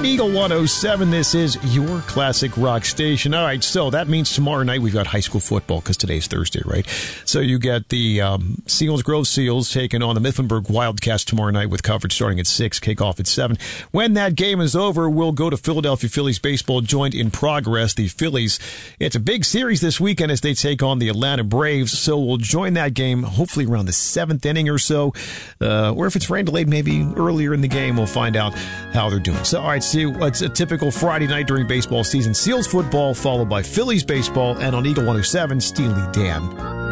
on Eagle 107. This is your classic rock station. All right, so that means tomorrow night we've got high school football because today's Thursday, right? So you get the Seals Grove Seals taking on the Mifflinburg Wildcats tomorrow night with coverage starting at 6, kickoff at 7. When that game is over, we'll go to Philadelphia Phillies baseball, joint in progress. The Phillies, it's a big series this weekend as they take on the Atlanta Braves, so we'll join that game hopefully around the 7th inning or so. Or if it's rain delayed, maybe earlier in the game, we'll find out how they're doing. So, all right, see, it's a typical Friday night during baseball season. Seals football, followed by Phillies baseball, and on Eagle 107, Steely Dan.